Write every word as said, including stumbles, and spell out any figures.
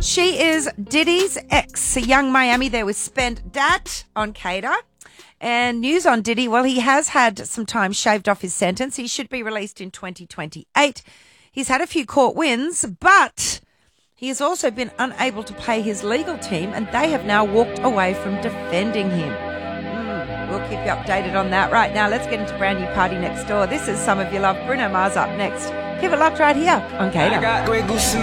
She is Diddy's ex. Young Miami there was spent dat on Kader. And news on Diddy, well, he has had some time shaved off his sentence. He should be released in twenty twenty-eight. He's had a few court wins, but he has also been unable to pay his legal team, and they have now walked away from defending him. Mm, we'll keep you updated on that. Right now, let's get into brand new Party Next Door. This is Some of Your Love. Bruno Mars up next. Keep it locked right here on Kader.